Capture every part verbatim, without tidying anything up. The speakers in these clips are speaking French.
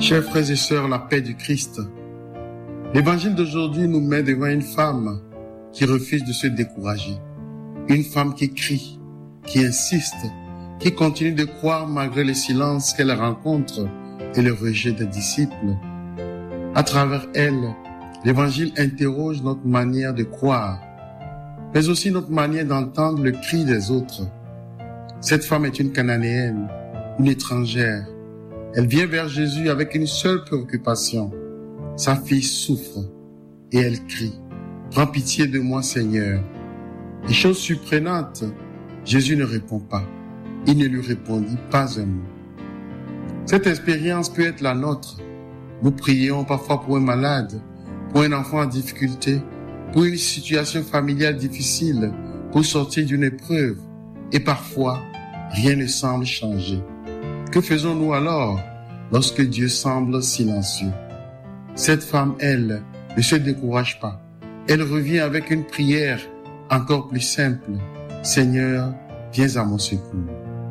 Chers frères et sœurs, la paix du Christ. L'évangile d'aujourd'hui nous met devant une femme qui refuse de se décourager. Une femme qui crie, qui insiste, qui continue de croire malgré le silence qu'elle rencontre et le rejet des disciples. À travers elle, l'évangile interroge notre manière de croire, mais aussi notre manière d'entendre le cri des autres. Cette femme est une Cananéenne, une étrangère. Elle vient vers Jésus avec une seule préoccupation. Sa fille souffre et elle crie. « Prends pitié de moi, Seigneur. » Et chose surprenante, Jésus ne répond pas. Il ne lui répondit pas un mot. Cette expérience peut être la nôtre. Nous prions parfois pour un malade, pour un enfant en difficulté, pour une situation familiale difficile, pour sortir d'une épreuve. Et parfois, rien ne semble changer. Que faisons-nous alors lorsque Dieu semble silencieux? Cette femme, elle, ne se décourage pas. Elle revient avec une prière encore plus simple. Seigneur, viens à mon secours.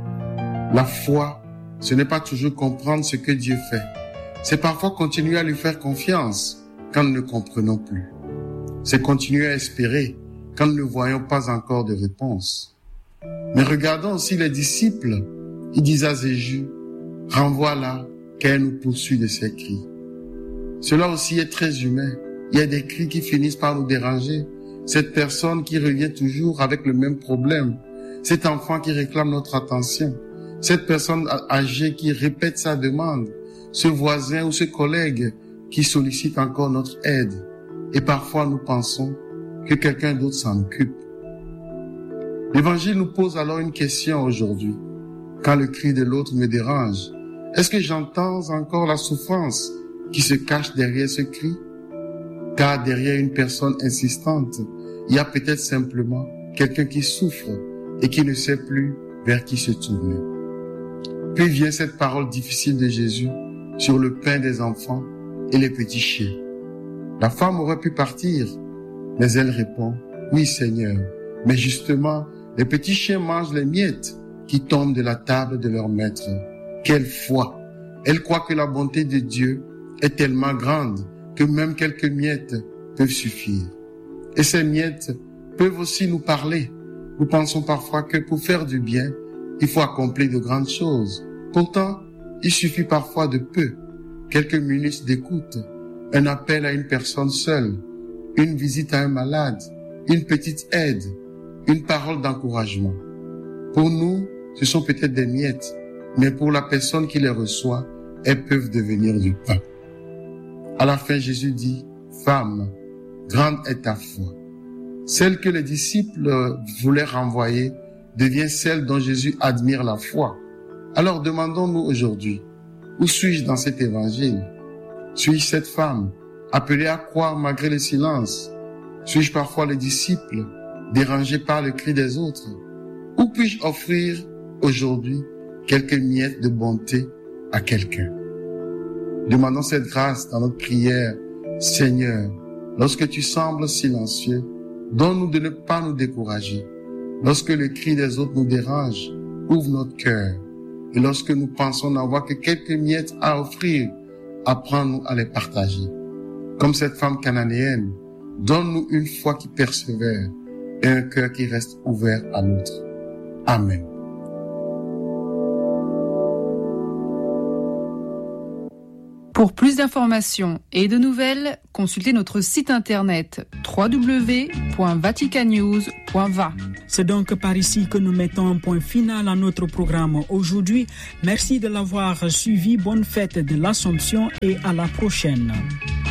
La foi, ce n'est pas toujours comprendre ce que Dieu fait. C'est parfois continuer à lui faire confiance quand nous ne comprenons plus. C'est continuer à espérer quand nous ne voyons pas encore de réponse. Mais regardons aussi les disciples. Ils disent à Jésus, renvoie-la, qu'elle nous poursuit de ses cris. Cela aussi est très humain. Il y a des cris qui finissent par nous déranger. Cette personne qui revient toujours avec le même problème. Cet enfant qui réclame notre attention. Cette personne âgée qui répète sa demande. Ce voisin ou ce collègue qui sollicite encore notre aide. Et parfois nous pensons que quelqu'un d'autre s'en occupe. L'Évangile nous pose alors une question aujourd'hui. Quand le cri de l'autre me dérange, est-ce que j'entends encore la souffrance qui se cache derrière ce cri? Car derrière une personne insistante, il y a peut-être simplement quelqu'un qui souffre et qui ne sait plus vers qui se tourner. Puis vient cette parole difficile de Jésus sur le pain des enfants et les petits chiens. La femme aurait pu partir, mais elle répond, « Oui Seigneur, mais justement, les petits chiens mangent les miettes qui tombent de la table de leur maître. » Quelle foi! Elle croit que la bonté de Dieu est tellement grande que même quelques miettes peuvent suffire. Et ces miettes peuvent aussi nous parler. Nous pensons parfois que pour faire du bien, il faut accomplir de grandes choses. Pourtant, il suffit parfois de peu. Quelques minutes d'écoute, un appel à une personne seule, une visite à un malade, une petite aide, une parole d'encouragement. Pour nous, ce sont peut-être des miettes, mais pour la personne qui les reçoit, elles peuvent devenir du pain. À la fin, Jésus dit, « Femme, grande est ta foi. » Celle que les disciples voulaient renvoyer devient celle dont Jésus admire la foi. Alors demandons-nous aujourd'hui, où suis-je dans cet évangile? Suis-je cette femme, appelée à croire malgré le silence? Suis-je parfois le disciple, dérangé par le cri des autres? Où puis-je offrir aujourd'hui quelques miettes de bonté à quelqu'un? Demandons cette grâce dans notre prière. Seigneur, lorsque tu sembles silencieux, donne-nous de ne pas nous décourager. Lorsque le cri des autres nous dérange, ouvre notre cœur. Et lorsque nous pensons n'avoir que quelques miettes à offrir, apprends-nous à les partager. Comme cette femme cananéenne, donne-nous une foi qui persévère et un cœur qui reste ouvert à l'autre. Amen. Pour plus d'informations et de nouvelles, consultez notre site internet w w w point vaticanews point va. C'est donc par ici que nous mettons un point final à notre programme aujourd'hui. Merci de l'avoir suivi. Bonne fête de l'Assomption et à la prochaine.